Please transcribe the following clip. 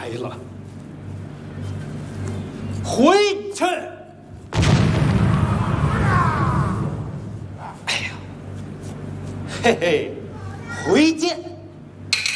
来了，回去。哎呀，嘿嘿，回见。